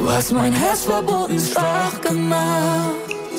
Du hast mein Herz verboten schwach gemacht.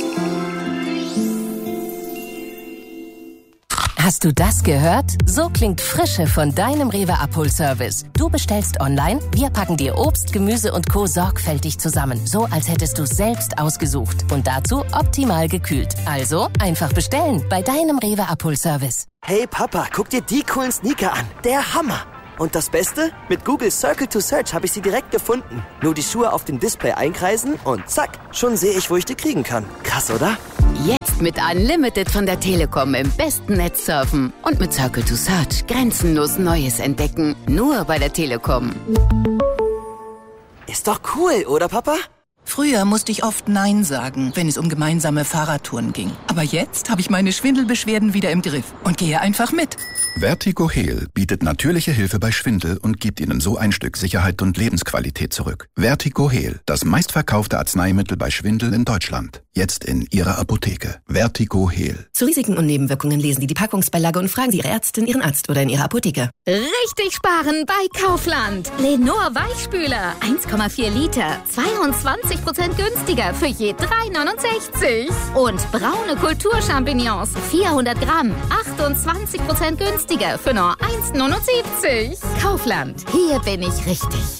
Hast du das gehört? So klingt Frische von deinem Rewe Abholservice. Du bestellst online, wir packen dir Obst, Gemüse und Co. sorgfältig zusammen. So, als hättest du es selbst ausgesucht. Und dazu optimal gekühlt. Also einfach bestellen bei deinem Rewe Abholservice. Hey Papa, guck dir die coolen Sneaker an. Der Hammer. Und das Beste? Mit Google Circle to Search habe ich sie direkt gefunden. Nur die Schuhe auf dem Display einkreisen und zack, schon sehe ich, wo ich die kriegen kann. Krass, oder? Jetzt mit Unlimited von der Telekom im besten Netz surfen. Und mit Circle to Search grenzenlos Neues entdecken. Nur bei der Telekom. Ist doch cool, oder Papa? Früher musste ich oft Nein sagen, wenn es um gemeinsame Fahrradtouren ging. Aber jetzt habe ich meine Schwindelbeschwerden wieder im Griff und gehe einfach mit. VertigoHeal bietet natürliche Hilfe bei Schwindel und gibt Ihnen so ein Stück Sicherheit und Lebensqualität zurück. VertigoHeal, das meistverkaufte Arzneimittel bei Schwindel in Deutschland. Jetzt in Ihrer Apotheke. VertigoHeal. Zu Risiken und Nebenwirkungen lesen Sie die Packungsbeilage und fragen Sie Ihre Ärztin, Ihren Arzt oder in Ihrer Apotheke. Richtig sparen bei Kaufland. Lenor Weichspüler, 1,4 Liter, 22% günstiger für je 3,69. Und braune Kulturchampignons, 400 Gramm, 28% günstiger für nur 1,79. Kaufland, hier bin ich richtig.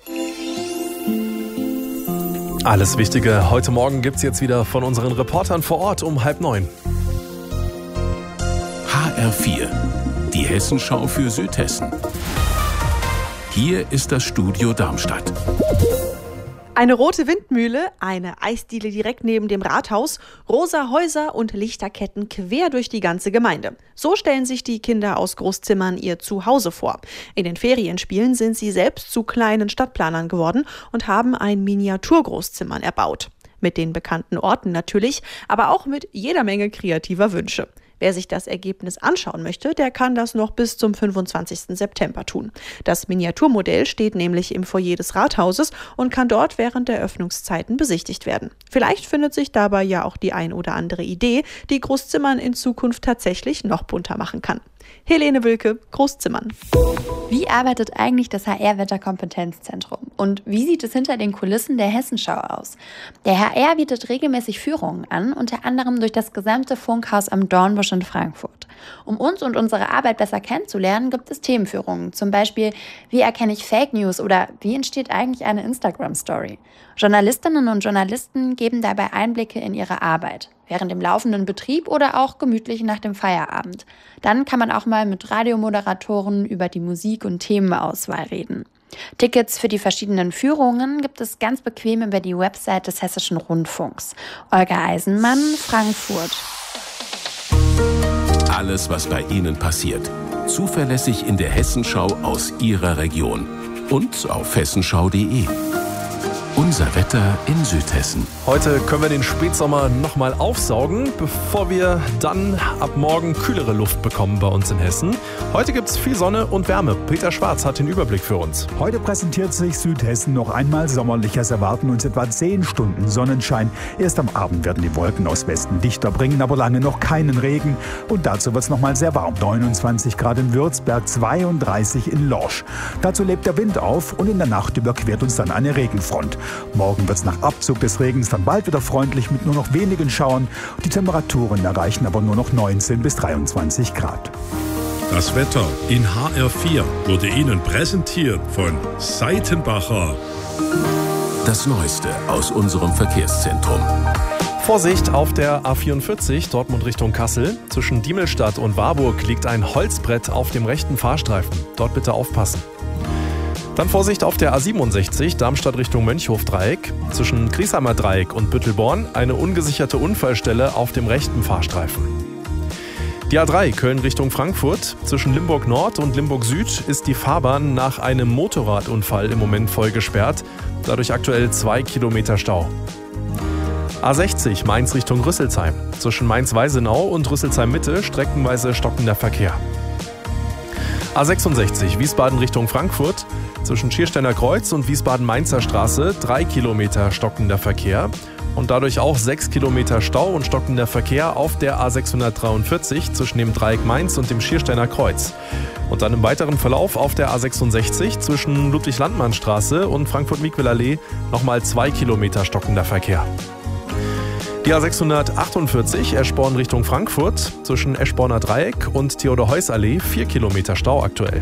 Alles Wichtige heute Morgen gibt's jetzt wieder von unseren Reportern vor Ort um 8:30. HR4, die Hessenschau für Südhessen. Hier ist das Studio Darmstadt. Eine rote Windmühle, eine Eisdiele direkt neben dem Rathaus, rosa Häuser und Lichterketten quer durch die ganze Gemeinde. So stellen sich die Kinder aus Großzimmern ihr Zuhause vor. In den Ferienspielen sind sie selbst zu kleinen Stadtplanern geworden und haben ein Miniaturgroßzimmern erbaut. Mit den bekannten Orten natürlich, aber auch mit jeder Menge kreativer Wünsche. Wer sich das Ergebnis anschauen möchte, der kann das noch bis zum 25. September tun. Das Miniaturmodell steht nämlich im Foyer des Rathauses und kann dort während der Öffnungszeiten besichtigt werden. Vielleicht findet sich dabei ja auch die ein oder andere Idee, die Großzimmern in Zukunft tatsächlich noch bunter machen kann. Helene Wilke, Großzimmern. Wie arbeitet eigentlich das HR-Wetterkompetenzzentrum? Und wie sieht es hinter den Kulissen der Hessenschau aus? Der HR bietet regelmäßig Führungen an, unter anderem durch das gesamte Funkhaus am Dornbusch in Frankfurt. Um uns und unsere Arbeit besser kennenzulernen, gibt es Themenführungen. Zum Beispiel, wie erkenne ich Fake News oder wie entsteht eigentlich eine Instagram-Story? Journalistinnen und Journalisten geben dabei Einblicke in ihre Arbeit, während dem laufenden Betrieb oder auch gemütlich nach dem Feierabend. Dann kann man auch mal mit Radiomoderatoren über die Musik- und Themenauswahl reden. Tickets für die verschiedenen Führungen gibt es ganz bequem über die Website des Hessischen Rundfunks. Olga Eisenmann, Frankfurt. Alles, was bei Ihnen passiert. Zuverlässig in der Hessenschau aus Ihrer Region. Und auf hessenschau.de. Unser Wetter in Südhessen. Heute können wir den Spätsommer nochmal aufsaugen, bevor wir dann ab morgen kühlere Luft bekommen bei uns in Hessen. Heute gibt es viel Sonne und Wärme. Peter Schwarz hat den Überblick für uns. Heute präsentiert sich Südhessen noch einmal sommerlich. Es erwarten uns etwa 10 Stunden Sonnenschein. Erst am Abend werden die Wolken aus Westen dichter, bringen aber lange noch keinen Regen. Und dazu wird es nochmal sehr warm. 29 Grad in Würzberg, 32 in Lorsch. Dazu lebt der Wind auf und in der Nacht überquert uns dann eine Regenfront. Morgen wird es nach Abzug des Regens dann bald wieder freundlich mit nur noch wenigen Schauern. Die Temperaturen erreichen aber nur noch 19 bis 23 Grad. Das Wetter in HR4 wurde Ihnen präsentiert von Seitenbacher. Das Neueste aus unserem Verkehrszentrum. Vorsicht auf der A44 Dortmund Richtung Kassel. Zwischen Diemelstadt und Warburg liegt ein Holzbrett auf dem rechten Fahrstreifen. Dort bitte aufpassen. Dann Vorsicht auf der A67 Darmstadt Richtung Mönchhof-Dreieck. Zwischen Griesheimer Dreieck und Büttelborn eine ungesicherte Unfallstelle auf dem rechten Fahrstreifen. Die A3 Köln Richtung Frankfurt. Zwischen Limburg Nord und Limburg Süd ist die Fahrbahn nach einem Motorradunfall im Moment voll gesperrt. Dadurch aktuell 2 Kilometer Stau. A60 Mainz Richtung Rüsselsheim. Zwischen Mainz-Weisenau und Rüsselsheim-Mitte streckenweise stockender Verkehr. A66 Wiesbaden Richtung Frankfurt. Zwischen Schiersteiner Kreuz und Wiesbaden-Mainzer Straße 3 Kilometer stockender Verkehr und dadurch auch 6 Kilometer Stau und stockender Verkehr auf der A643 zwischen dem Dreieck Mainz und dem Schiersteiner Kreuz. Und dann im weiteren Verlauf auf der A66 zwischen Ludwig-Landmann-Straße und Frankfurt-Miquel-Allee nochmal 2 Kilometer stockender Verkehr. Die A648 Eschborn Richtung Frankfurt zwischen Eschborner Dreieck und Theodor-Heuss-Allee 4 Kilometer Stau aktuell.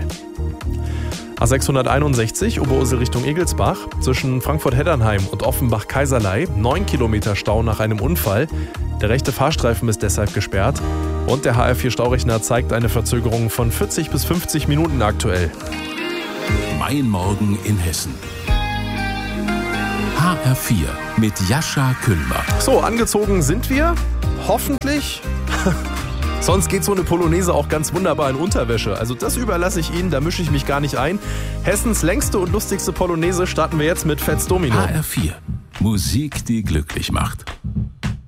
A661 Oberursel Richtung Egelsbach zwischen Frankfurt-Heddernheim und Offenbach-Kaiserlei 9 Kilometer Stau nach einem Unfall. Der rechte Fahrstreifen ist deshalb gesperrt und der HR4-Staurechner zeigt eine Verzögerung von 40 bis 50 Minuten aktuell. Mein Morgen in Hessen. HR4 mit Jascha Kühlmer. So, angezogen sind wir. Hoffentlich. Sonst geht so eine Polonaise auch ganz wunderbar in Unterwäsche. Also das überlasse ich Ihnen, da mische ich mich gar nicht ein. Hessens längste und lustigste Polonaise starten wir jetzt mit Fats Domino. HR4. Musik, die glücklich macht.